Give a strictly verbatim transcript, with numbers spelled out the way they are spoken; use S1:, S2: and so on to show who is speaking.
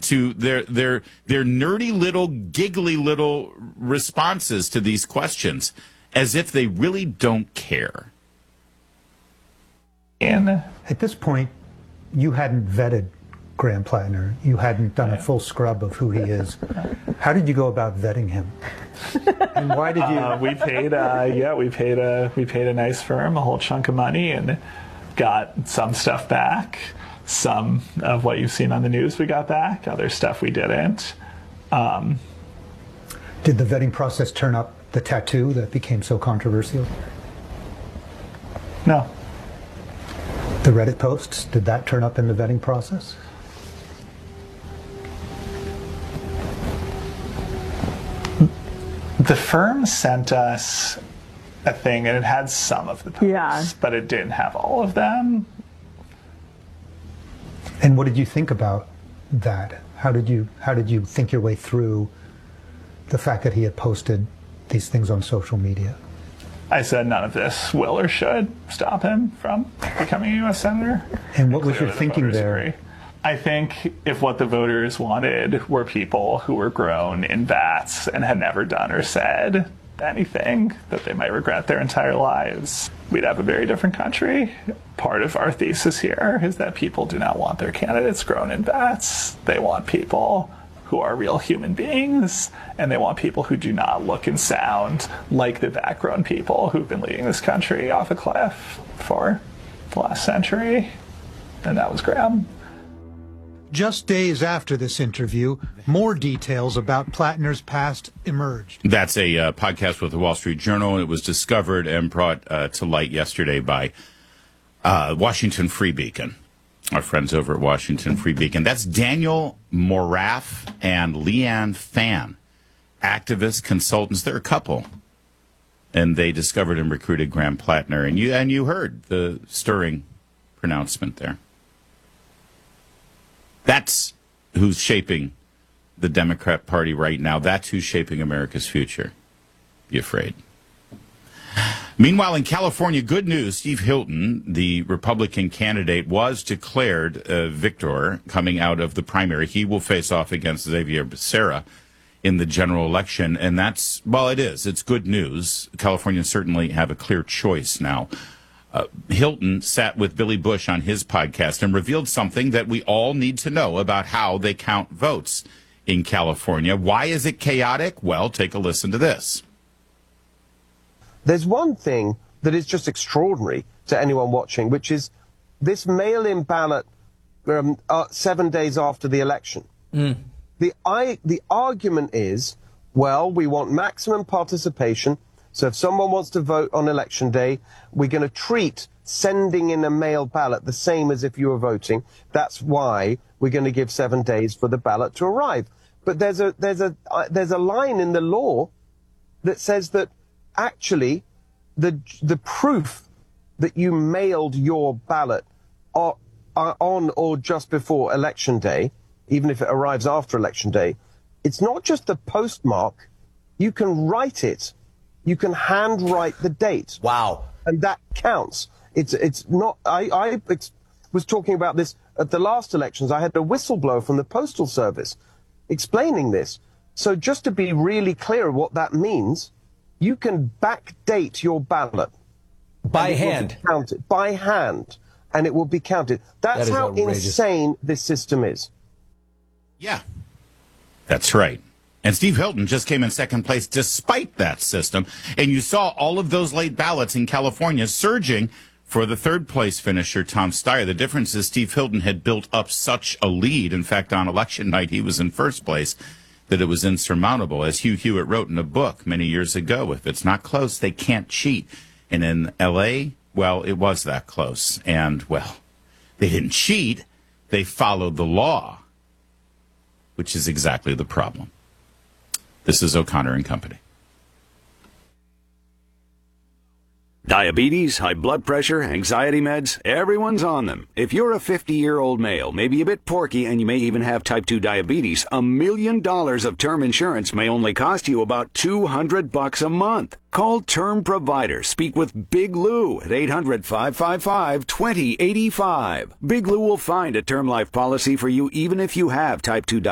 S1: to their their their nerdy little, giggly little responses to these questions, as if they really don't care.
S2: And at this point, you hadn't vetted Graham Plattner. You hadn't done a full scrub of who he is. How did you go about vetting him? And why did you?
S3: Uh, we paid, uh, yeah, we paid a we paid a nice firm a whole chunk of money and got some stuff back. Some of what you've seen on the news we got back. Other stuff we didn't. Um,
S2: did the vetting process turn up the tattoo that became so controversial?
S3: No.
S2: The Reddit posts, did that turn up in the vetting process?
S3: The firm sent us a thing, and it had some of the posts,
S4: yeah.
S3: but it didn't have all of them.
S2: And what did you think about that? How did you how did you think your way through the fact that he had posted these things on social media?
S3: I said none of this will or should stop him from becoming a U S senator.
S2: And what was your thinking there?
S3: Agree. I think if what the voters wanted were people who were grown in vats and had never done or said anything that they might regret their entire lives, we'd have a very different country. Part of our thesis here is that people do not want their candidates grown in vats. They want people who are real human beings, and they want people who do not look and sound like the vat-grown people who've been leading this country off a cliff for the last century. And that was Graham.
S2: Just days after this interview, more details about Plattner's past emerged.
S1: That's a uh, podcast with the Wall Street Journal. It was discovered and brought uh, to light yesterday by uh, Washington Free Beacon, our friends over at Washington Free Beacon. That's Daniel Moraff and Leanne Fan, activists, consultants. They're a couple. And they discovered and recruited Graham Plattner. And you, and you heard the stirring pronouncement there. That's who's shaping the Democrat Party right now. That's who's shaping America's future. Be afraid. Meanwhile, in California, good news. Steve Hilton, the Republican candidate, was declared uh, victor coming out of the primary. He will face off against Xavier Becerra in the general election. And that's, well, it is. It's good news. Californians certainly have a clear choice now. Uh, Hilton sat with Billy Bush on his podcast and revealed something that we all need to know about how they count votes in California. Why is it chaotic? Well, take a listen to this.
S5: There's one thing that is just extraordinary to anyone watching, which is this mail-in ballot um, uh, seven days after the election. Mm. The, I, the argument is, well, we want maximum participation. So if someone wants to vote on election day, we're going to treat sending in a mail ballot the same as if you were voting. That's why we're going to give seven days for the ballot to arrive. But there's a there's a uh, there's a line in the law that says that actually the the proof that you mailed your ballot or, uh, on or just before election day, even if it arrives after election day, it's not just the postmark. You can write it. You can handwrite the date.
S6: Wow.
S5: And that counts. It's it's not, I, I ex- was talking about this at the last elections. I had a whistleblower from the Postal Service explaining this. So just to be really clear what that means, you can backdate your ballot.
S6: By hand.
S5: Counted, by hand. And it will be counted. That's
S6: that
S5: how
S6: outrageous.
S5: insane this system is.
S1: Yeah, that's right. And Steve Hilton just came in second place despite that system. And you saw all of those late ballots in California surging for the third place finisher, Tom Steyer. The difference is Steve Hilton had built up such a lead. In fact, on election night, he was in first place, that it was insurmountable. As Hugh Hewitt wrote in a book many years ago, if it's not close, they can't cheat. And in L A, well, it was that close. And, well, they didn't cheat. They followed the law, which is exactly the problem. This is O'Connor and Company.
S7: Diabetes, high blood pressure, anxiety meds, everyone's on them. If you're a fifty-year-old male, maybe a bit porky, and you may even have type two diabetes, a million dollars of term insurance may only cost you about two hundred bucks a month. Call Term Provider. Speak with Big Lou at eight hundred, five five five, two zero eight five. Big Lou will find a term life policy for you even if you have type two diabetes.